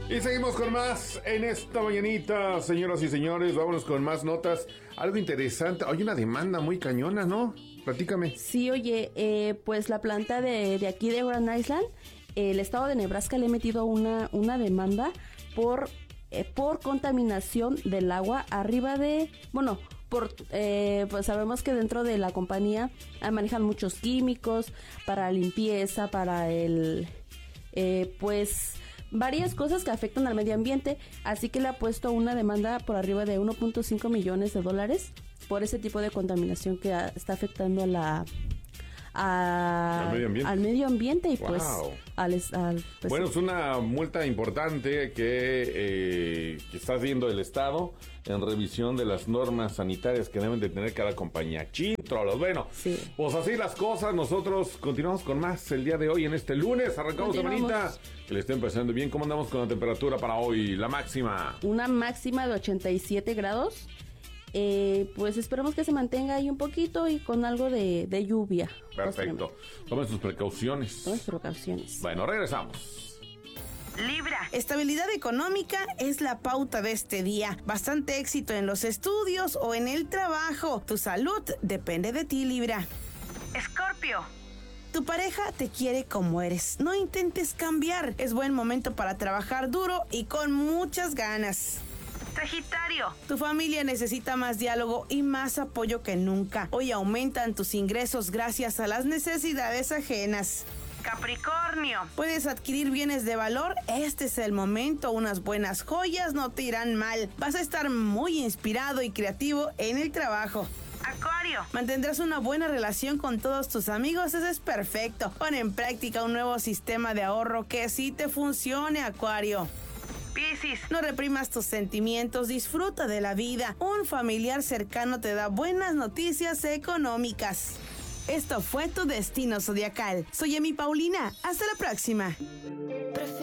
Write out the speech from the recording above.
Y seguimos con más en esta mañanita, señoras y señores. Vámonos con más notas. Algo interesante. Hay una demanda muy cañona, ¿no? Platícame. Sí, oye, pues la planta de aquí de Grand Island, el estado de Nebraska le ha metido una demanda por contaminación del agua arriba de... Bueno, pues sabemos que dentro de la compañía manejan muchos químicos para limpieza, para pues varias cosas que afectan al medio ambiente, así que le ha puesto una demanda por arriba de 1.5 millones de dólares por ese tipo de contaminación que está afectando al medio ambiente y pues wow. pues, bueno, es una multa importante que está haciendo el Estado en revisión de las normas sanitarias que deben de tener cada compañía. Chintrolos, bueno, sí. Pues así las cosas. Nosotros continuamos con más el día de hoy en este lunes. Arrancamos semanita. Que le estén pasando bien. ¿Cómo andamos con la temperatura para hoy? La máxima. Una máxima de 87 grados. Pues esperemos que se mantenga ahí un poquito y con algo de lluvia. Perfecto. Tomen sus precauciones. Bueno, regresamos. Libra. Estabilidad económica es la pauta de este día. Bastante éxito en los estudios o en el trabajo. Tu salud depende de ti, Libra. Escorpio. Tu pareja te quiere como eres. No intentes cambiar. Es buen momento para trabajar duro y con muchas ganas. Sagitario. Tu familia necesita más diálogo y más apoyo que nunca. Hoy aumentan tus ingresos gracias a las necesidades ajenas. Capricornio. Puedes adquirir bienes de valor. Este es el momento. Unas buenas joyas no te irán mal. Vas a estar muy inspirado y creativo en el trabajo. Acuario. Mantendrás una buena relación con todos tus amigos. Eso es perfecto. Pon en práctica un nuevo sistema de ahorro que sí te funcione, Acuario. Piscis. No reprimas tus sentimientos, disfruta de la vida. Un familiar cercano te da buenas noticias económicas. Esto fue tu Destino Zodiacal. Soy Emi Paulina. Hasta la próxima.